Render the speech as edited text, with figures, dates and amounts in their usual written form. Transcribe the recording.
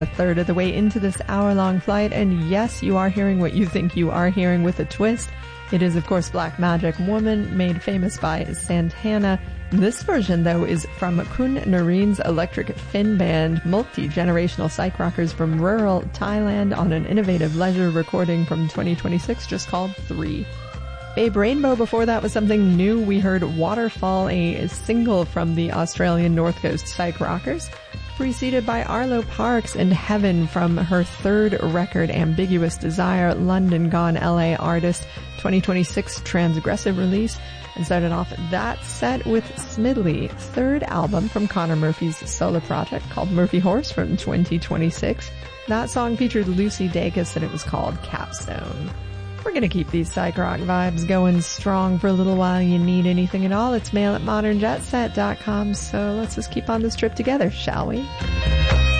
A third of the way into this hour-long flight, and yes, you are hearing what you think you are hearing with a twist. It is, of course, Black Magic Woman, made famous by Santana. This version, though, is from Kun Narin's Electric Fin Band, multi-generational psych rockers from rural Thailand, on an innovative leisure recording from 2026 just called 3. Babe Rainbow before that was something new. We heard Waterfall, a single from the Australian North Coast psych rockers, preceded by Arlo Parks and Heaven from her third record, Ambiguous Desire, London Gone LA artist, 2026 transgressive release, and started off that set with Smidley, third album from Connor Murphy's solo project called Murphy Horse from 2026. That song featured Lucy Dacus and it was called Capstone. We're going to keep these psych rock vibes going strong for a little while. You need anything at all, it's mail@modernjetset.com. So let's just keep on this trip together, shall we?